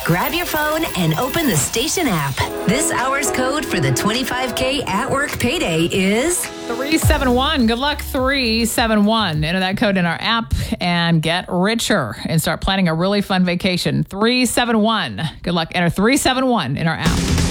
Grab your phone and open the station app. This hour's code for the 25K at work payday is 371. Good luck, 371. Enter that code in our app and get richer and start planning a really fun vacation. 371. Good luck. Enter 371 in our app.